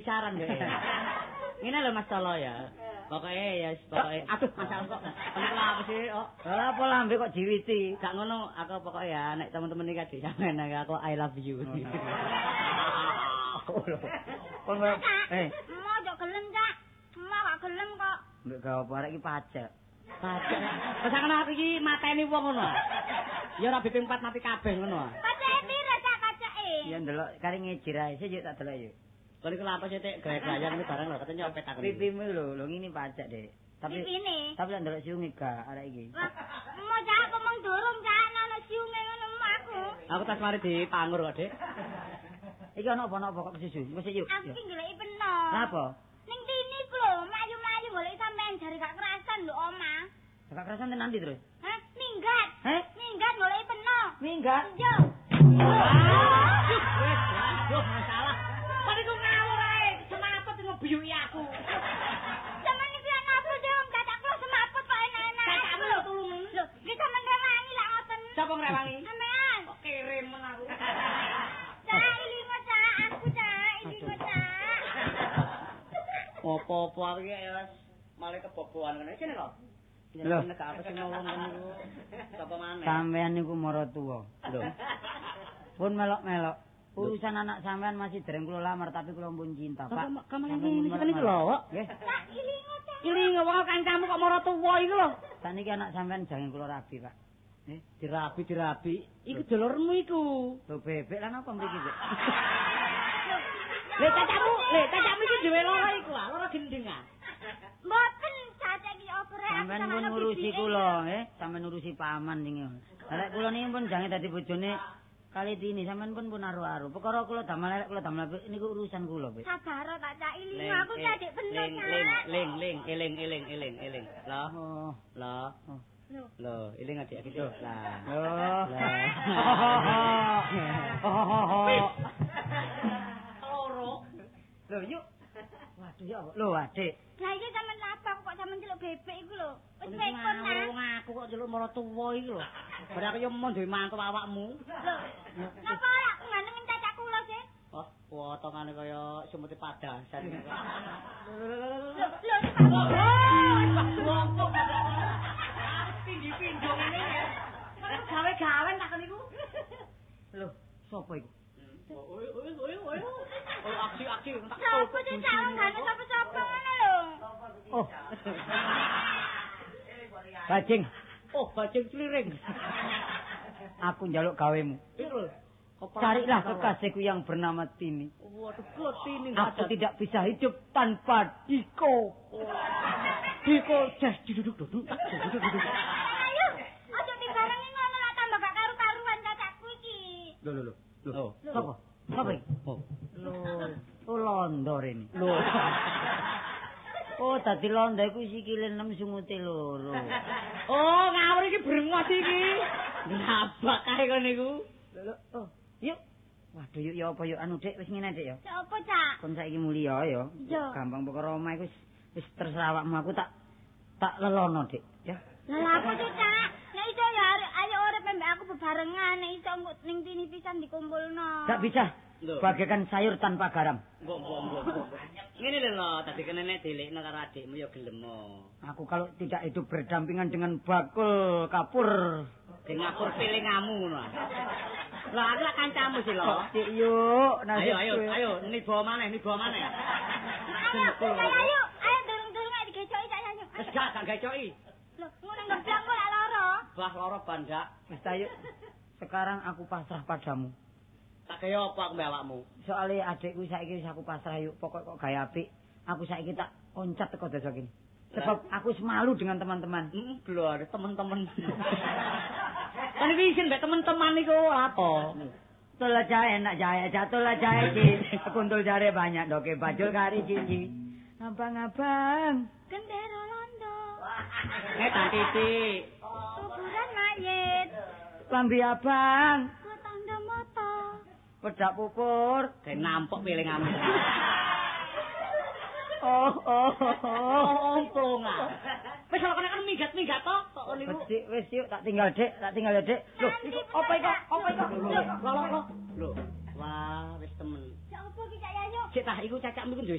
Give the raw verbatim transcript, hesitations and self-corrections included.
pisaran kowe. Ngene lho Mas Colo ya. Pokoke ya pokoke aduh masalah kok. Kenapa apa sih? Oh, lah apa lambe kok jiwiti? Gak ngono, aku pokoke ya nek teman-teman iki kadhe sampean aku I love you. Kon eh, mau aja gelem, Cak. Mau gak gelem kok. mbek gawe apa arek iki pajak. Pajak. Pesangan aku iki mateni wong ngono. Ya ora B P empat mati kabeh ngono. Pajake piro, Cak, pajake? Ya ndelok kari ngejir ae, sik tak delok yuk. Kon iku lha apa sih tek gaya-gayan iki barang lho katanya nyopet aku. Pipimu lho, lho ngene pajak, Dek. Tapi Pipine. tapi lek ndelok siunge gak arek iki. Lah, mau Cak aku mung durung, Cak, ana siunge ngono aku. Aku tas mari dipangur kok, Dik. Iki ana apa-apa kok kesusu. Wis yuk. Aku ki goleki peno. Lah apa? Ning tini ku lho, mlayu-mlayu goleki sampean jare gak kerasan lho, Oma. Gak kerasan tenan ndi terus? Hah? Minggat. Heh? Minggat goleki peno. Minggat. Yo. Wis, aduh masalah. Kok iku ngawur ae, semaput ngebiyuki aku. Sampeyan iki ana apa, Dong? Kakak kula semaput kok enak-enak. Kakakmu lho tulung. Lho, iki sampean rewangi lak ngoten. Sapa ngrewangi? Sampean. Kok kirim aku. Cak, ilingo, Cak. Aku, Cak. Ilingo, Cak. Apa-apa aku iki ya wis malah keboboan ngene. Sini lho. Lho. Nek apa sing nolong niku? Sapa maneh? Sampean niku mara tuwa. Lho. Pun melok-melok. Urusan anak sampean masih dereng kula lamar tapi kula pun cinta, Pak. Kamu ngene iki iki lho, kok. Nggih. Cak, ilingo, Cak. Ilingo wong kancamu kok mara tuwa iku lho. Saniki anak sampean jangan kula rabi, Pak. Eh, dirabi dirabi. Iku dulurmu iku. Lho bebek lan apa mriki, Cek? Lha cacamu, lha cacamu iki dhewe loro iku, ah, loro gendeng ah. Mboten, Cak, iki opere aku Sampeyan sama pun anak ngurusi bibike. kula, nggih. Sampeyan ngurusi paman niki. Lek kula niki pun jange dadi bojone kali ini sampean pun pun aru-aru. Perkara kula damel elek kula damel apik niku urusan kula, Pak. Sabar tak Cak ilingo aku ki adik bener, ling, Cak. ling, ling, ling, eling, eling, eling, eling. Lah, Oh. lah. Lho. Loh, eling adik iki. Lah. Oh. Lah. Loro. Lho, yuk. Waduh ya apa? Lho, Adik. Lah iki sampean apa kok sampean celuk bebek iku lho. Wis Wis pekon ngawur nah. aku kok celuk mara tuwa iki lho. Bar aku yo mon duwe mantu awakmu. Lho. Napa ora ngandengin cacak kula sih? Oh, potongane kaya semute padasan. Lho, lho, Wong pindhi-pindho ngene ya. Kok gawe-gawe tak niku. Lho, sapa iku? Oh, oh, oh, oh. Oh, aksi-aksi tak Sapa sih cak gane sapa-sapa ngono lho. Oh. Bajing, Oh, bajing kliring. aku njaluk gawemu. Itu. Carilah kekasihku yang bernama Tini. Waduh, kok Tini Aku tidak bisa hidup tanpa Diko. Diko jas duduk-duduk. Duduk-duduk. Ayo, aja dibarengi ngono lah tambah gak karu-karuan cacakku iki. Lho lho lho. Oh, Sapa? Sapa iki? oh. Lho, oh londo rene. Lho. Oh, dadi londo iku sikile enam sungute loro. Oh, ngawur iki brengos iki. Nabak kae kon niku. Lho lho. Oh, yuk. Waduh yuk ya apa yuk anu Dik wis ngene Dik ya. Sapa cak? Kon saiki mulia ya. Iya. Gampang perkara omah iku wis wis terserah awakmu aku tak tak lelono Dik ya. Lah apa sih cak? Nek iso ya are- ayo urip mbek aku bebarengan, nek iso engko ning tini pisan dikumpulno. Gak bisa. Lho. Bagaikan sayur tanpa garam. Mbok mbok mbok. Ngene lho lho, tadi kene nek dilekno karo adikmu ya gelem. Aku kalau tidak hidup berdampingan dengan bakul kapur. Sing ngapur pilingamu ngono. Lah aku lak kancamu sih lho. Dik yuk, Ayo ayo ayo niba maneh niba maneh. Ayo, ayo, ayo, ayo durung-durung ae digecoki cak ayo. Wis gak gak gacoki. Lho, ngono ngeblak kok lak loro. Bah loro bandak. Wis ta yuk. Sekarang aku pasrah padamu. Tak kaya apa aku mbek awakmu? Soale adikku saiki wis aku pasrah yuk. Pokok kok gaya apik. Aku saiki tak oncat teko desa kene. Sebab aku semalu dengan teman-teman. Heeh, blor temen-temen. Kan iki isin mbek temen-teman niku apa? Tola jahe enak jahe, jatuh lah jahe ki. Kuntul jare banyak doke bajul kari cici. Abang-abang. Gendera londo. Eh tak titik. Kuburan mayit. Lambi abang. Tanda mata. Pedak pupur. Kayak nampok pilingamu. Oh, oh, oh. Ompong ah. Wis kok kan minggat-minggat to kok niku. Wis wis yuk tak tinggal Dek, tak tinggal ya Dek. Loh, iku apa iku? Apa iku? Lho, lho, lho. Lho. Wah, wis temen. Cak opo ki cak ayo? Cek tah iku cacakmu iku